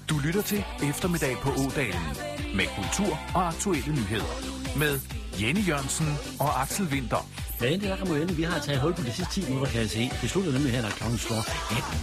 Du lytter til Eftermiddag på Ådalen med kultur og aktuelle nyheder. Med Jenny Jørgensen og Axel Winther. Ja, det er vi har taget hul på de sidste 10 minutter, kan jeg se. Det slutter nemlig her, når klokken slår 18.